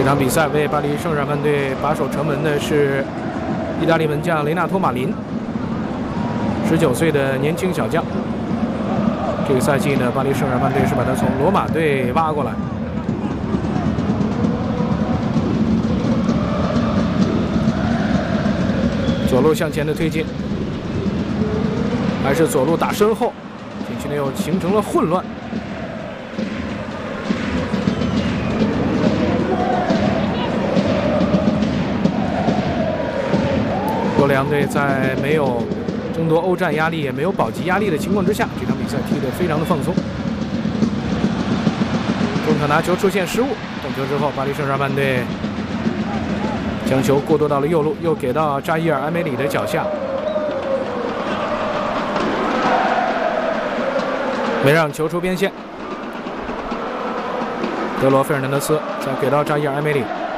这场比赛为巴黎圣日耳曼队把守城门的是意大利门将雷纳托·马林，19岁的年轻小将。这个赛季呢，巴黎圣日耳曼队是把他从罗马队挖过来。左路向前的推进，还是左路打身后，禁区内又形成了混乱。洛阳队在没有争夺欧战压力，也没有保级压力的情况之下，这场比赛踢得非常的放松。中场拿球出现失误，动球之后，巴黎圣日耳曼队将球过渡到了右路，又给到扎伊尔·埃梅里的脚下，没让球出边线。德罗·费尔南德斯再给到扎伊尔·埃梅里。